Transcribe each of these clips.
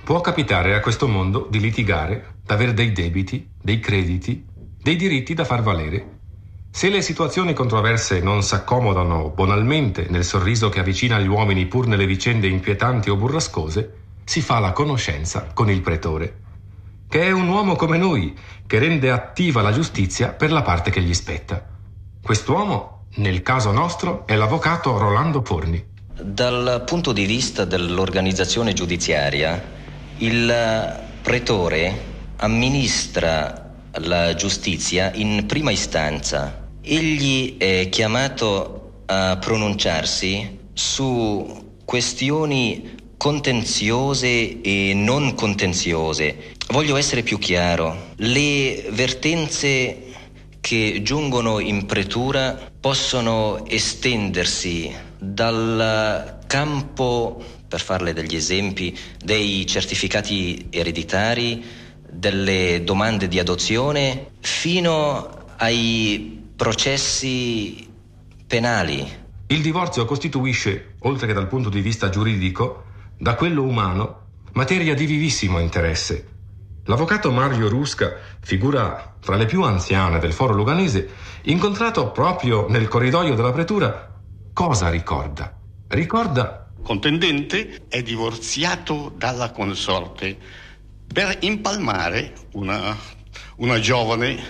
Può capitare a questo mondo di litigare, d'avere dei debiti, dei crediti, dei diritti da far valere. Se le situazioni controverse non s'accomodano banalmente nel sorriso che avvicina gli uomini pur nelle vicende inquietanti o burrascose, si fa la conoscenza con il pretore, che è un uomo come noi, che rende attiva la giustizia per la parte che gli spetta. Quest'uomo, nel caso nostro, è l'avvocato Rolando Forni. Dal punto di vista dell'organizzazione giudiziaria, il pretore amministra la giustizia in prima istanza. Egli è chiamato a pronunciarsi su questioni contenziose e non contenziose. Voglio essere più chiaro. Le vertenze che giungono in pretura possono estendersi dal campo, per farle degli esempi, dei certificati ereditari, delle domande di adozione, fino ai processi penali. Il divorzio costituisce, oltre che dal punto di vista giuridico, da quello umano, materia di vivissimo interesse. L'avvocato Mario Rusca, figura fra le più anziane del foro luganese, incontrato proprio nel corridoio della pretura, cosa ricorda? Ricorda: contendente è divorziato dalla consorte per impalmare una giovane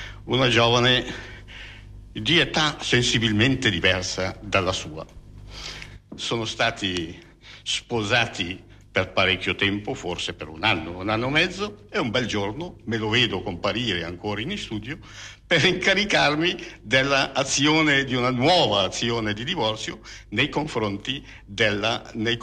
di età sensibilmente diversa dalla sua. Sono stati sposati per parecchio tempo, forse per un anno e mezzo, e un bel giorno me lo vedo comparire ancora in studio per incaricarmi di una nuova azione di divorzio nei confronti della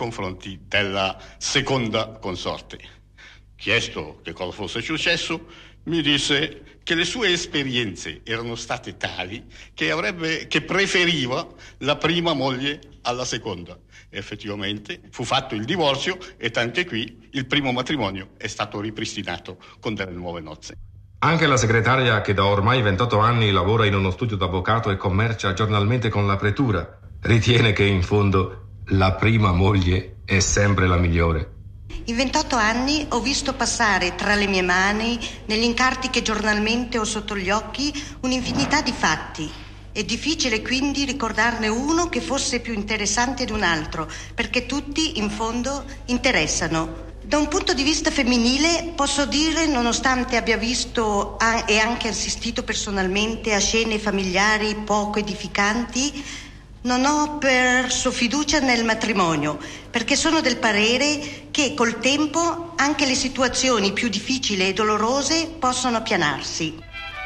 seconda consorte. Chiesto che cosa fosse successo, mi disse che le sue esperienze erano state tali che preferiva la prima moglie alla seconda. Effettivamente fu fatto il divorzio e anche qui il primo matrimonio è stato ripristinato con delle nuove nozze. Anche la segretaria, che da ormai 28 anni lavora in uno studio d'avvocato e commercia giornalmente con la pretura, ritiene che in fondo la prima moglie è sempre la migliore. In 28 anni ho visto passare tra le mie mani, negli incarti che giornalmente ho sotto gli occhi, un'infinità di fatti. È difficile quindi ricordarne uno che fosse più interessante di un altro, perché tutti in fondo interessano. Da un punto di vista femminile posso dire, nonostante abbia visto e anche assistito personalmente a scene familiari poco edificanti, non ho perso fiducia nel matrimonio, perché sono del parere che col tempo anche le situazioni più difficili e dolorose possono appianarsi.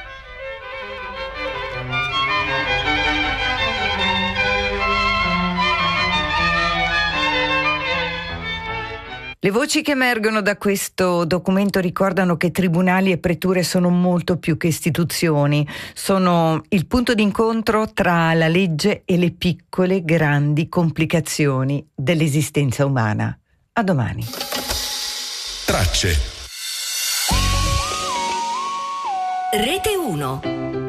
Le voci che emergono da questo documento ricordano che tribunali e preture sono molto più che istituzioni, sono il punto d'incontro tra la legge e le piccole, grandi complicazioni dell'esistenza umana. A domani. Tracce. Rete 1.